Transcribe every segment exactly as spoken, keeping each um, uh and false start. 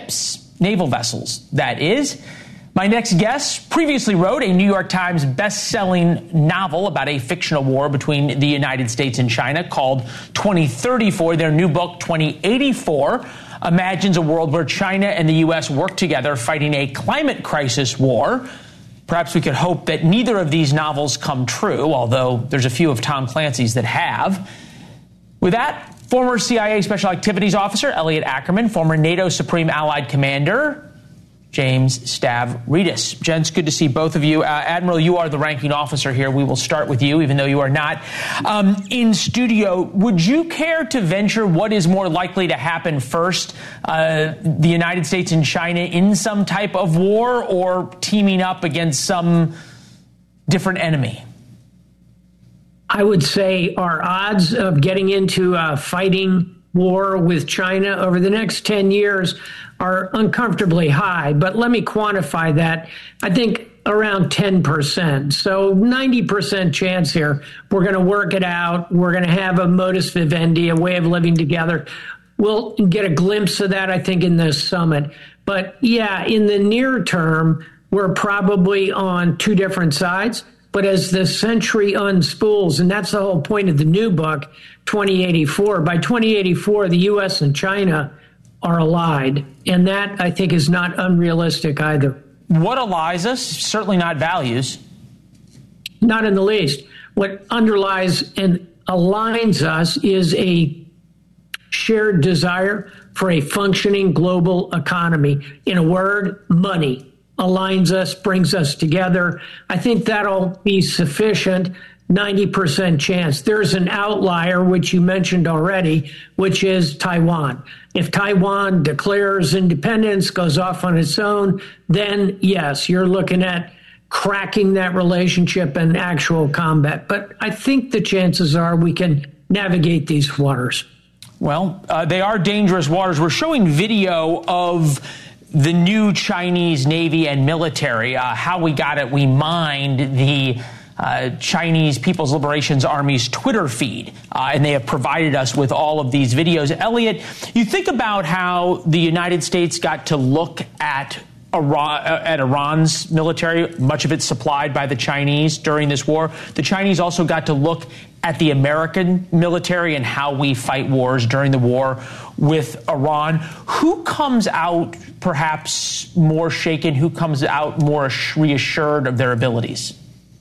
ships, naval vessels, that is. My next guest previously wrote a New York Times best-selling novel about a fictional war between the United States and China called twenty thirty-four. Their new book, twenty eighty-four, imagines a world where China and the U S work together fighting a climate crisis war. Perhaps we could hope that neither of these novels come true, although there's a few of Tom Clancy's that have. With that, former C I A Special Activities Officer Elliot Ackerman, former NATO Supreme Allied Commander James Stavridis. Gents, good to see both of you. Uh, Admiral, you are the ranking officer here. We will start with you, even though you are not um, in studio. Would you care to venture what is more likely to happen first, uh, the United States and China in some type of war, or teaming up against some different enemy? I would say our odds of getting into a fighting war with China over the next ten years are uncomfortably high, but let me quantify that. I think around ten percent. So ninety percent chance here. We're going to work it out. We're going to have a modus vivendi, a way of living together. We'll get a glimpse of that, I think, in this summit. But yeah, in the near term, we're probably on two different sides. But as the century unspools, and that's the whole point of the new book, twenty eighty-four, by twenty eighty-four, the U S and China are allied. And that, I think, is not unrealistic either. What allies us? Certainly not values. Not in the least. What underlies and aligns us is a shared desire for a functioning global economy. In a word, money aligns us, brings us together. I think that'll be sufficient. ninety percent chance. There's an outlier, which you mentioned already, which is Taiwan. If Taiwan declares independence, goes off on its own, then yes, you're looking at cracking that relationship and actual combat. But I think the chances are we can navigate these waters. Well, uh, they are dangerous waters. We're showing video of the new Chinese Navy and military. Uh, how we got it, we mined the Uh, Chinese People's Liberation Army's Twitter feed, uh, and they have provided us with all of these videos. Elliot, you think about how the United States got to look at Iran, uh, at Iran's military, much of it supplied by the Chinese during this war. The Chinese also got to look at the American military and how we fight wars during the war with Iran. Who comes out perhaps more shaken? Who comes out more reassured of their abilities?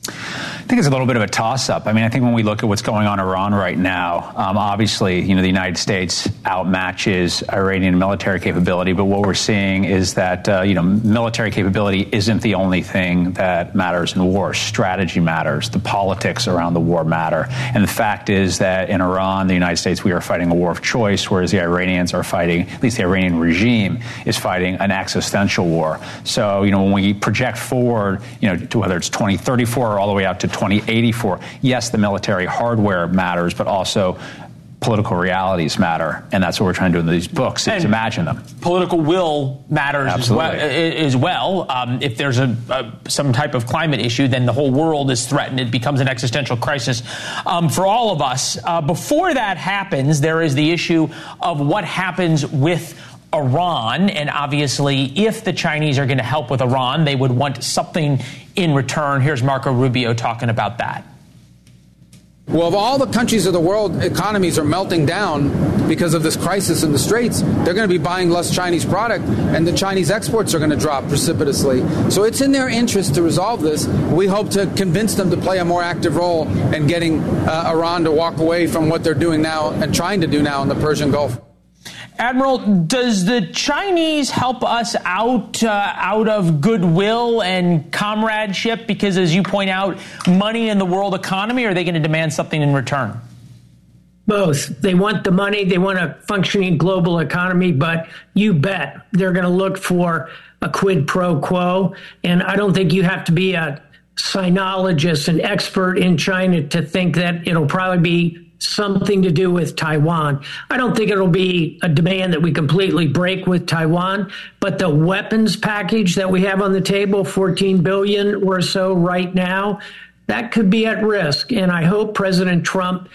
I think it's a little bit of a toss-up. I mean, I think when we look at what's going on in Iran right now, um, obviously, you know, the United States outmatches Iranian military capability, but what we're seeing is that, uh, you know, military capability isn't the only thing that matters in war. Strategy matters. The politics around the war matter. And the fact is that in Iran, the United States, we are fighting a war of choice, whereas the Iranians are fighting, at least the Iranian regime is fighting an existential war. So, you know, when we project forward, you know, to whether it's twenty thirty-four or all the way out to twenty eighty-four, yes, the military hardware matters, but also political realities matter, and that's what we're trying to do in these books, is imagine them. Political will matters as well. As well. Um, if there's a, a some type of climate issue, then the whole world is threatened. It becomes an existential crisis um, for all of us. Uh, before that happens, there is the issue of what happens with Iran, and obviously, if the Chinese are going to help with Iran, they would want something in return. Here's Marco Rubio talking about that. Well, if all the countries of the world economies are melting down because of this crisis in the Straits, they're going to be buying less Chinese product, and the Chinese exports are going to drop precipitously. So it's in their interest to resolve this. We hope to convince them to play a more active role in getting uh, Iran to walk away from what they're doing now and trying to do now in the Persian Gulf. Admiral, does the Chinese help us out uh, out of goodwill and comradeship? Because, as you point out, money in the world economy, or are they going to demand something in return? Both. They want the money. They want a functioning global economy. But you bet they're going to look for a quid pro quo. And I don't think you have to be a sinologist, an expert in China, to think that it'll probably be something to do with Taiwan. I don't think it'll be a demand that we completely break with Taiwan, but the weapons package that we have on the table, fourteen billion dollars or so right now, that could be at risk. And I hope President Trump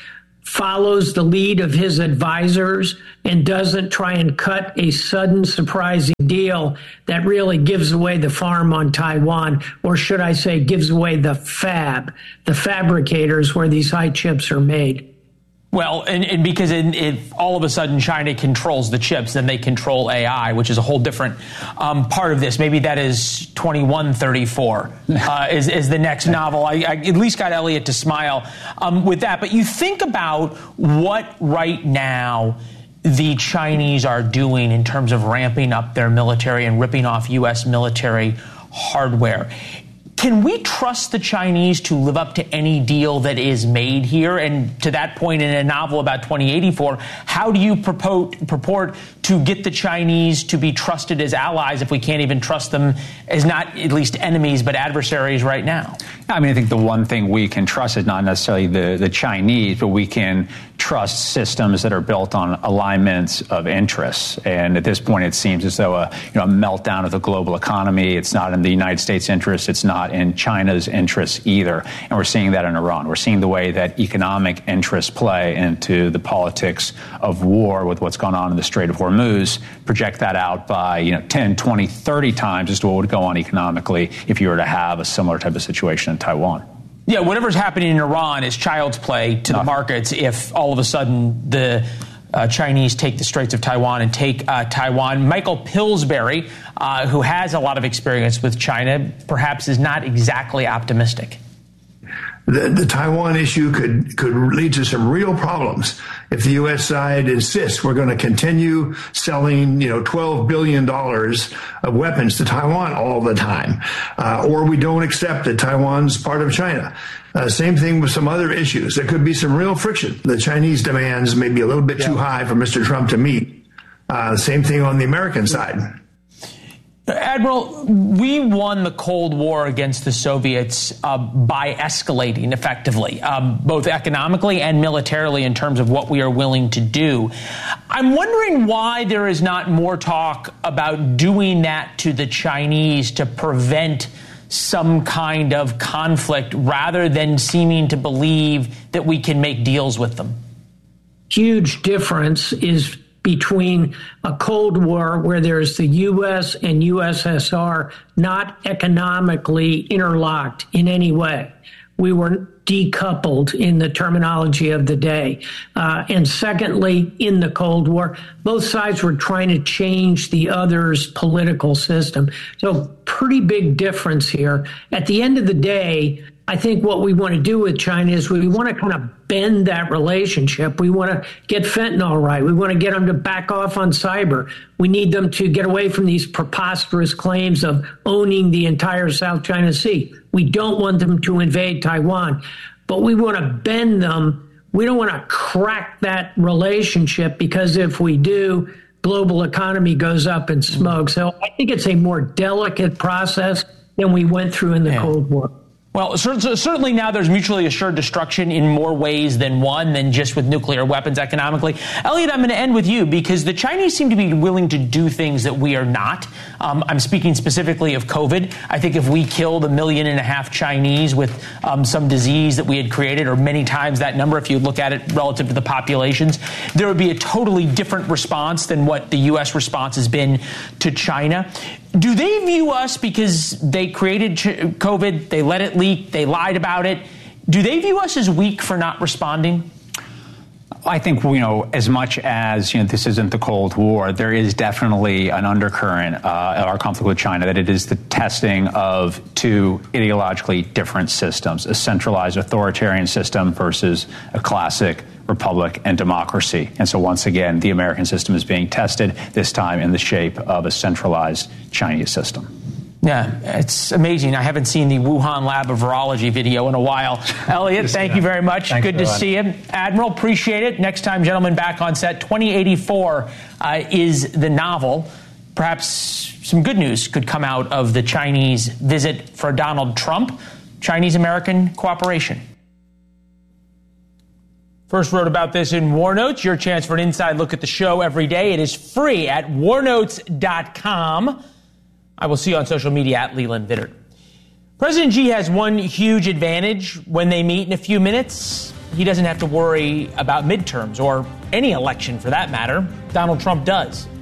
follows the lead of his advisors and doesn't try and cut a sudden surprising deal that really gives away the farm on Taiwan, or should I say gives away the fab, the fabricators where these high chips are made. Well, and, and because in, if all of a sudden China controls the chips, then they control A I, which is a whole different um, part of this. Maybe that is twenty-one thirty-four uh, is, is the next novel. I, I at least got Elliot to smile um, with that. But you think about what right now the Chinese are doing in terms of ramping up their military and ripping off U S military hardware. Can we trust the Chinese to live up to any deal that is made here? And to that point, in a novel about twenty eighty-four, how do you purport, purport to get the Chinese to be trusted as allies if we can't even trust them as not at least enemies, but adversaries right now? I mean, I think the one thing we can trust is not necessarily the, the Chinese, but we can trust systems that are built on alignments of interests. And at this point, it seems as though a, you know, a meltdown of the global economy, it's not in the United States' interest, it's not in China's interests either. And we're seeing that in Iran. We're seeing the way that economic interests play into the politics of war with what's going on in the Strait of Hormuz, project that out by, you know, ten, twenty, thirty times as to what would go on economically if you were to have a similar type of situation in Taiwan. Yeah, whatever's happening in Iran is child's play to Nothing. the markets if all of a sudden the uh, Chinese take the Straits of Taiwan and take uh, Taiwan. Michael Pillsbury, uh, who has a lot of experience with China, perhaps is not exactly optimistic. The, the Taiwan issue could could lead to some real problems if the U S side insists we're going to continue selling, you know, twelve billion dollars of weapons to Taiwan all the time, uh, or we don't accept that Taiwan's part of China. Uh, same thing with some other issues. There could be some real friction. The Chinese demands may be a little bit yeah. too high for Mister Trump to meet. Uh, same thing on the American side. Admiral, we won the Cold War against the Soviets uh, by escalating effectively, um, both economically and militarily in terms of what we are willing to do. I'm wondering why there is not more talk about doing that to the Chinese to prevent some kind of conflict rather than seeming to believe that we can make deals with them. Huge difference is between a Cold War where there's the U S and U S S R not economically interlocked in any way. We were decoupled in the terminology of the day. Uh, and secondly, in the Cold War, both sides were trying to change the other's political system. So pretty big difference here. At the end of the day, I think what we want to do with China is we want to kind of bend that relationship. We want to get fentanyl right. We want to get them to back off on cyber. We need them to get away from these preposterous claims of owning the entire South China Sea. We don't want them to invade Taiwan, but we want to bend them. We don't want to crack that relationship because if we do, global economy goes up in smoke. So I think it's a more delicate process than we went through in the yeah. Cold War. Well, certainly now there's mutually assured destruction in more ways than one, than just with nuclear weapons economically. Elliot, I'm going to end with you because the Chinese seem to be willing to do things that we are not. Um, I'm speaking specifically of COVID. I think if we killed a million and a half Chinese with um, some disease that we had created, or many times that number, if you look at it relative to the populations, there would be a totally different response than what the U S response has been to China. Do they view us because they created COVID, they let it leak, they lied about it? Do they view us as weak for not responding? I think, you know, as much as, you know, this isn't the Cold War, there is definitely an undercurrent uh, of our conflict with China, that it is the testing of two ideologically different systems, a centralized authoritarian system versus a classic republic and democracy. And so once again, the American system is being tested, this time in the shape of a centralized Chinese system. Yeah, it's amazing. I haven't seen the Wuhan Lab of Virology video in a while. Elliot, thank you very much. Thanks, Good to everyone. see you. Admiral, appreciate it. Next time, gentlemen, back on set. twenty eighty-four uh, is the novel. Perhaps some good news could come out of the Chinese visit for Donald Trump. Chinese-American cooperation. First wrote about this in War Notes. Your chance for an inside look at the show every day. It is free at war notes dot com. I will see you on social media at Leland Vittert. President Xi has one huge advantage when they meet in a few minutes. he doesn't have to worry about midterms or any election for that matter. Donald Trump does.